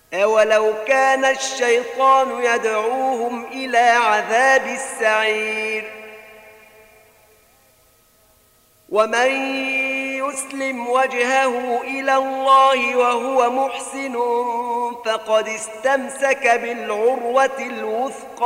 أولو كان الشيطان يدعوهم إلى عذاب السعير ومن يسلم وجهه إلى الله وهو محسن فقد استمسك بالعروة الوثقى